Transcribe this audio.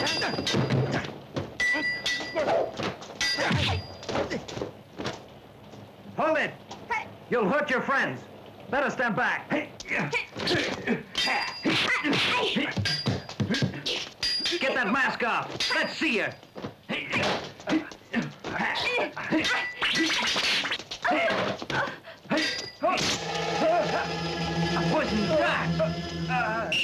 Hold it! You'll hurt your friends. Better stand back. Get that mask off. Let's see you. Poison dart.